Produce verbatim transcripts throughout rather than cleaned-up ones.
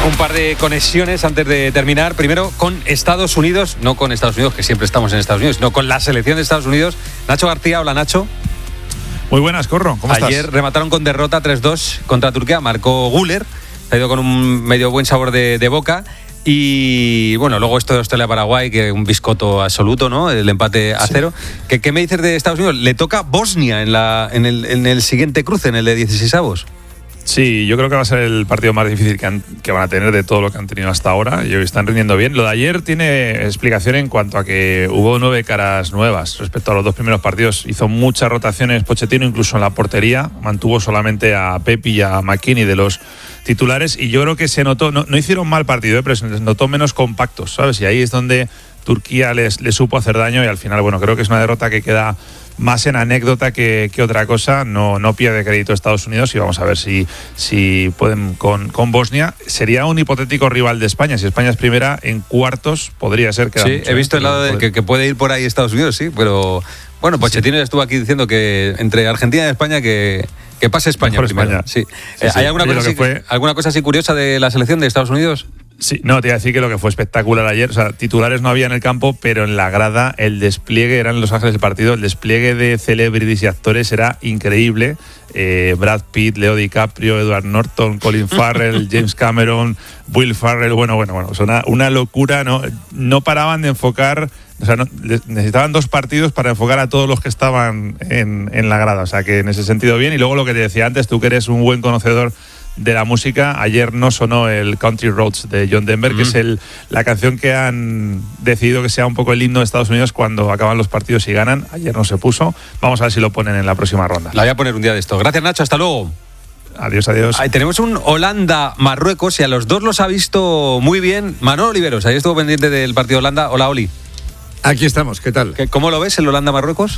Un par de conexiones antes de terminar. Primero con Estados Unidos, no con Estados Unidos, que siempre estamos en Estados Unidos, sino con la selección de Estados Unidos. Nacho García, hola Nacho. Muy buenas, Corro, ¿cómo estás? Ayer remataron con derrota tres dos contra Turquía, marcó Güler, ha ido con un medio buen sabor de, de boca. Y bueno, luego esto de Australia-Paraguay, que un biscoto absoluto, ¿no? El empate a sí. cero. ¿Qué, ¿Qué me dices de Estados Unidos? Le toca Bosnia en, la, en, el, en el siguiente cruce, en el de dieciseisavos. Sí, yo creo que va a ser el partido más difícil que, han, que van a tener de todo lo que han tenido hasta ahora y hoy están rindiendo bien. Lo de ayer tiene explicación en cuanto a que hubo nueve caras nuevas respecto a los dos primeros partidos. Hizo muchas rotaciones Pochettino, incluso en la portería. Mantuvo solamente a Pepi y a McKennie de los titulares y yo creo que se notó, no, no hicieron mal partido, ¿eh? Pero se les notó menos compactos, ¿sabes? Y ahí es donde Turquía les, les supo hacer daño y al final, bueno, creo que es una derrota que queda más en anécdota que, que otra cosa. No, no pierde crédito Estados Unidos y vamos a ver si, si pueden con, con Bosnia. Sería un hipotético rival de España. Si España es primera, en cuartos podría ser que... Sí, mucho, he visto ¿eh? el lado de que, que puede ir por ahí Estados Unidos, sí, pero bueno, Pochettino sí. estuvo aquí diciendo que entre Argentina y España que, que pase España primero. España. Sí. Sí, sí. ¿Hay alguna cosa, así, fue... alguna cosa así curiosa de la selección de Estados Unidos? Sí, no, te iba a decir que lo que fue espectacular ayer, o sea, titulares no había en el campo, pero en la grada el despliegue, eran Los Ángeles del partido, el despliegue de celebrities y actores era increíble. Eh, Brad Pitt, Leo DiCaprio, Edward Norton, Colin Farrell, James Cameron, Will Ferrell, bueno, bueno, bueno, una, una locura, ¿no? No paraban de enfocar, o sea, no, necesitaban dos partidos para enfocar a todos los que estaban en, en la grada, o sea, que en ese sentido bien. Y luego lo que te decía antes, tú que eres un buen conocedor de la música, ayer no sonó el Country Roads de John Denver, mm. que es el, la canción que han decidido que sea un poco el himno de Estados Unidos cuando acaban los partidos y ganan. Ayer no se puso, vamos a ver si lo ponen en la próxima ronda. La voy a poner un día de esto. Gracias, Nacho, hasta luego. Adiós, adiós. Ahí tenemos un Holanda-Marruecos y a los dos los ha visto muy bien Manolo Oliveros. Ahí estuvo pendiente del partido Holanda. Hola, Oli. Aquí estamos, ¿qué tal? ¿Cómo lo ves el Holanda-Marruecos?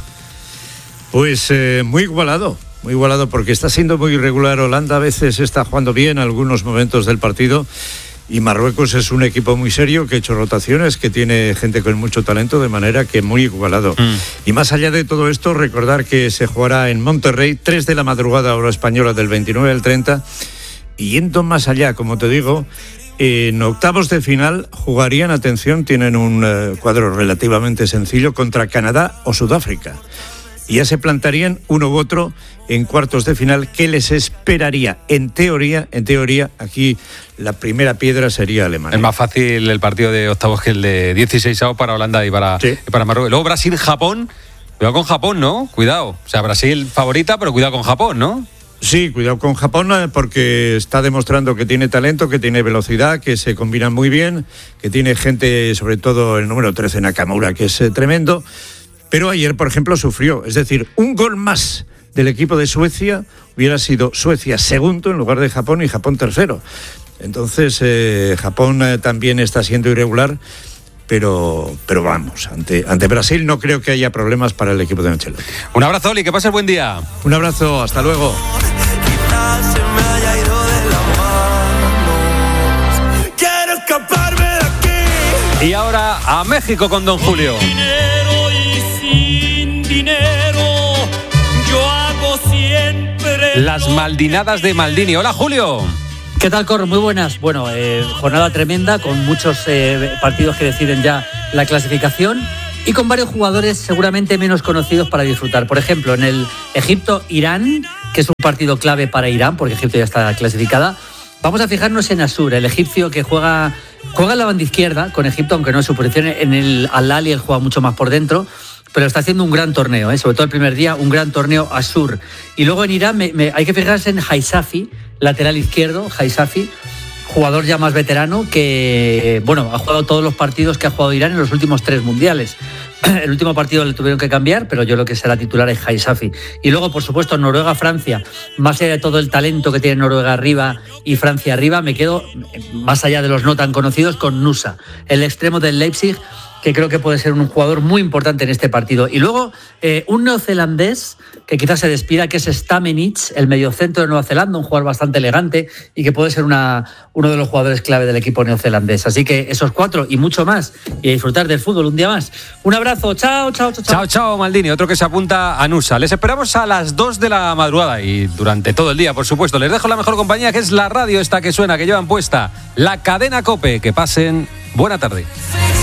Pues eh, muy igualado. Muy igualado porque está siendo muy irregular. Holanda a veces está jugando bien algunos momentos del partido y Marruecos es un equipo muy serio que ha hecho rotaciones, que tiene gente con mucho talento, de manera que muy igualado. Mm. Y más allá de todo esto, recordar que se jugará en Monterrey, tres de la madrugada hora española del veintinueve al treinta, y yendo más allá, como te digo, en octavos de final jugarían, atención, tienen un uh, cuadro relativamente sencillo contra Canadá o Sudáfrica. Y ya se plantarían uno u otro en cuartos de final. ¿Qué les esperaría? En teoría, en teoría, aquí la primera piedra sería Alemania. Es más fácil el partido de octavos que el de dieciseisavos para Holanda y para, sí. y para Marruecos. Luego Brasil-Japón. Cuidado con Japón, ¿no? Cuidado. O sea, Brasil favorita, pero cuidado con Japón, ¿no? Sí, cuidado con Japón porque está demostrando que tiene talento, que tiene velocidad, que se combinan muy bien, que tiene gente, sobre todo el número trece Nakamura, que es eh, tremendo. Pero ayer, por ejemplo, sufrió. Es decir, un gol más del equipo de Suecia hubiera sido Suecia segundo en lugar de Japón y Japón tercero. Entonces, eh, Japón eh, también está siendo irregular, pero, pero vamos, ante, ante Brasil no creo que haya problemas para el equipo de Ancelotti. Un abrazo, Oli, que pases buen día. Un abrazo, hasta luego. Y ahora a México con Don Julio. Las Maldinadas de Maldini. Hola, Julio. ¿Qué tal, Corro? Muy buenas. Bueno, eh, jornada tremenda con muchos eh, partidos que deciden ya la clasificación y con varios jugadores seguramente menos conocidos para disfrutar. Por ejemplo, en el Egipto-Irán, que es un partido clave para Irán porque Egipto ya está clasificada. Vamos a fijarnos en Asur, el egipcio que juega, juega en la banda izquierda con Egipto, aunque no es su posición. En el Al-Ahly él juega mucho más por dentro, pero está haciendo un gran torneo, ¿eh? Sobre todo el primer día, un gran torneo Asur. Y luego en Irán me, me, hay que fijarse en Haisafi, lateral izquierdo, Haisafi, jugador ya más veterano que, bueno, ha jugado todos los partidos que ha jugado Irán en los últimos tres mundiales. El último partido le tuvieron que cambiar, pero yo lo que será titular es Haisafi. Y luego, por supuesto, Noruega-Francia. Más allá de todo el talento que tiene Noruega arriba y Francia arriba, me quedo, más allá de los no tan conocidos, con Nusa, el extremo del Leipzig, que creo que puede ser un jugador muy importante en este partido. Y luego, eh, un neozelandés que quizás se despida, que es Stamenic, el mediocentro de Nueva Zelanda, un jugador bastante elegante y que puede ser una, uno de los jugadores clave del equipo neozelandés. Así que esos cuatro y mucho más, y a disfrutar del fútbol un día más. Un abrazo, chao, chao, chao. Chao, chao, Maldini. Otro que se apunta a Nusa. Les esperamos a las dos de la madrugada y durante todo el día, por supuesto. Les dejo la mejor compañía, que es la radio esta que suena, que llevan puesta, la cadena COPE. Que pasen buena tarde.